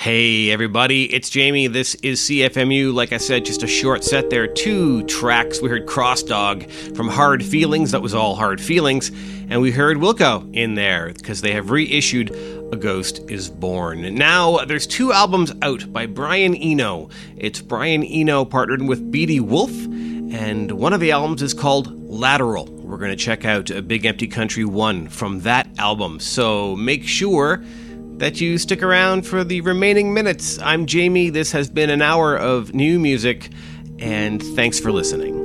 Hey everybody, it's Jamie. This is CFMU. Like I said, just a short set there. 2 tracks. We heard Cross Dog from Hard Feelings. That was all Hard Feelings. And we heard Wilco in there because they have reissued A Ghost Is Born. Now, there's 2 albums out by Brian Eno. It's Brian Eno partnered with Beatty Wolf, and one of the albums is called Lateral. We're going to check out Big Empty Country 1 from that album. So make sure that you stick around for the remaining minutes. I'm Jamie. This has been an hour of new music, and thanks for listening.